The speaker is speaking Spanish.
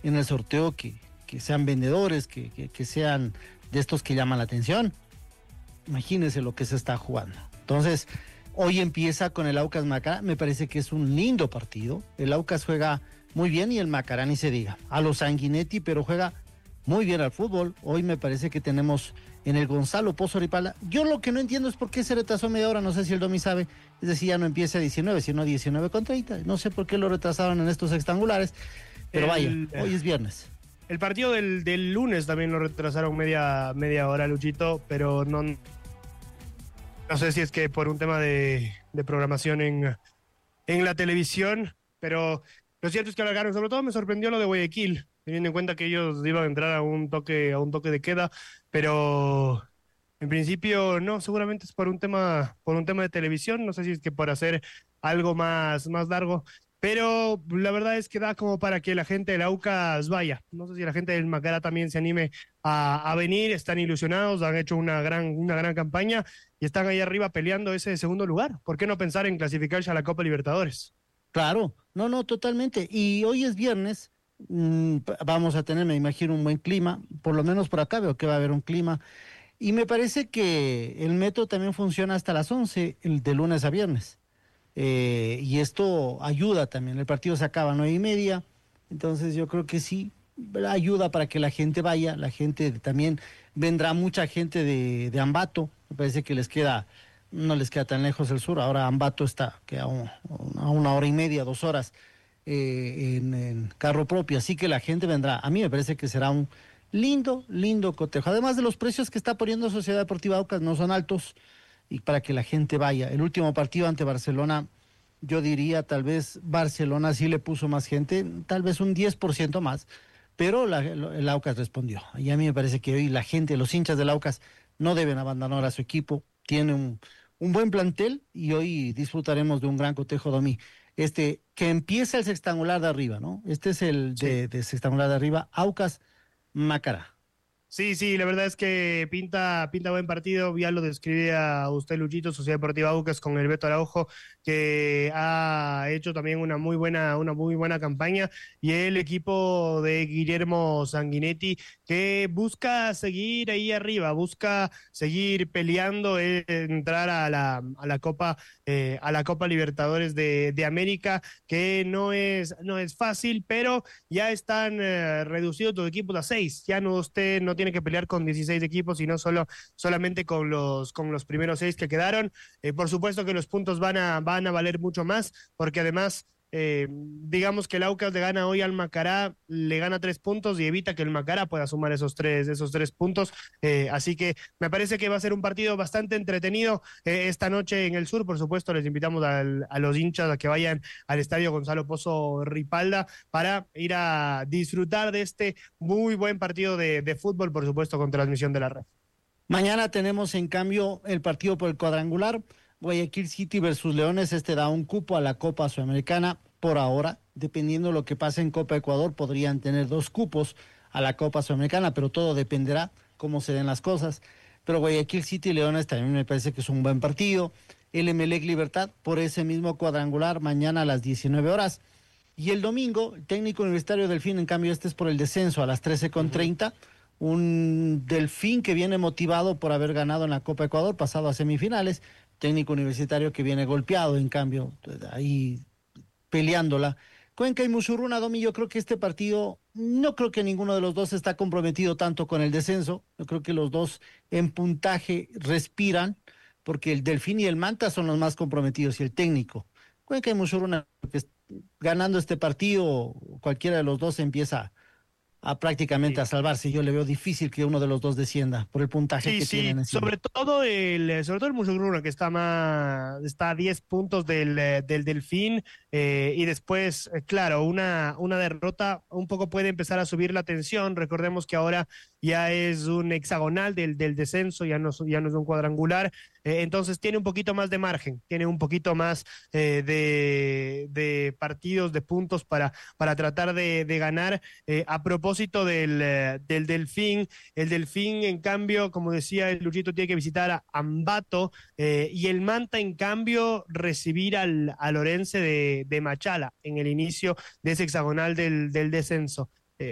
en el sorteo que sean vendedores, que sean de estos que llaman la atención. Imagínense lo que se está jugando. Entonces, hoy empieza con el Aucas Macará, me parece que es un lindo partido. El Aucas juega muy bien y el Macará ni se diga. A los Sanguinetti, pero juega muy bien al fútbol. Hoy me parece que tenemos en el Gonzalo Pozo Ripalda. Yo lo que no entiendo es por qué se retrasó media hora, no sé si el Domi sabe, es decir, ya no empieza a 19, sino 19:30. No sé por qué lo retrasaron en estos sextangulares, pero vaya, hoy es viernes. El partido del lunes también lo retrasaron media hora, Luchito, pero no sé si es que por un tema de programación en la televisión, pero lo cierto es que alargaron. Sobre todo me sorprendió lo de Guayaquil, teniendo en cuenta que ellos iban a entrar a un toque de queda, pero en principio no, seguramente es por un tema de televisión. No sé si es que por hacer algo más largo, pero la verdad es que da como para que la gente del Aucas vaya. No sé si la gente del Macará también se anime a venir. Están ilusionados, han hecho una gran campaña y están ahí arriba peleando ese segundo lugar. ¿Por qué no pensar en clasificarse a la Copa Libertadores? Claro, no, totalmente. Y hoy es viernes, vamos a tener, me imagino, un buen clima, por lo menos por acá veo que va a haber un clima. Y me parece que el metro también funciona hasta las 11, de lunes a viernes. Y esto ayuda también. El partido se acaba a 9:30, entonces yo creo que sí, ayuda para que la gente vaya. La gente también, vendrá mucha gente de Ambato, me parece que no les queda tan lejos el sur. Ahora Ambato está que a 1 hora y media, 2 horas en carro propio, así que la gente vendrá. A mí me parece que será un lindo cotejo. Además de los precios que está poniendo Sociedad Deportiva Aucas, no son altos, y para que la gente vaya. El último partido ante Barcelona, yo diría, tal vez Barcelona sí le puso más gente, tal vez un 10% más, pero el Aucas respondió. Y a mí me parece que hoy la gente, los hinchas del Aucas, no deben abandonar a su equipo. Tiene un buen plantel y hoy disfrutaremos de un gran cotejo, Domi. Que empieza el sextangular de arriba, ¿no? Este es el Sí. de sextangular de arriba, Aucas Macará. Sí, la verdad es que pinta buen partido. Ya lo describía usted, Luchito, Sociedad Deportiva Aucas con el Beto Araujo, que ha hecho también una muy buena campaña, y el equipo de Guillermo Sanguinetti, que busca seguir ahí arriba, busca seguir peleando, entrar a la Copa Libertadores de América, que no es fácil, pero ya están reducidos los equipos a 6. Ya no, usted no tiene que pelear con 16 equipos, sino solamente con los primeros 6 que quedaron. Por supuesto que los puntos van a valer mucho más, porque además, digamos que el Aucas le gana hoy al Macará, le gana 3 puntos y evita que el Macará pueda sumar esos tres puntos. Así que me parece que va a ser un partido bastante entretenido esta noche en el sur. Por supuesto, les invitamos a los hinchas a que vayan al estadio Gonzalo Pozo Ripalda para ir a disfrutar de este muy buen partido de fútbol, por supuesto, con transmisión de la red. Mañana tenemos, en cambio, el partido por el cuadrangular, Guayaquil City versus Leones. Da un cupo a la Copa Sudamericana por ahora. Dependiendo de lo que pase en Copa Ecuador, podrían tener 2 cupos a la Copa Sudamericana, pero todo dependerá cómo se den las cosas. Pero Guayaquil City y Leones también me parece que es un buen partido. El Emelec Libertad por ese mismo cuadrangular, mañana a las 19 horas. Y el domingo, el Técnico Universitario Delfín, en cambio, es por el descenso a las 13:30. Un Delfín que viene motivado por haber ganado en la Copa Ecuador, pasado a semifinales. Técnico Universitario que viene golpeado, en cambio, ahí peleándola. Cuenca y Musurruna, Domi, yo creo que este partido, no creo que ninguno de los dos está comprometido tanto con el descenso. Yo creo que los dos en puntaje respiran, porque el Delfín y el Manta son los más comprometidos, y el técnico. Cuenca y Musurruna, ganando este partido, cualquiera de los dos empieza prácticamente a salvarse. Yo le veo difícil que uno de los dos descienda por el puntaje que tienen encima. Sobre todo el Musurruna, que está a 10 puntos del Delfín, y después, claro, una derrota un poco puede empezar a subir la tensión. Recordemos que ahora ya es un hexagonal del descenso, ya no es un cuadrangular. Entonces tiene un poquito más de margen, tiene un poquito más de partidos, de puntos para tratar de ganar. A propósito del Delfín, el Delfín, en cambio, como decía el Luchito, tiene que visitar a Ambato, y el Manta, en cambio, recibir al Orense de Machala en el inicio de ese hexagonal del descenso.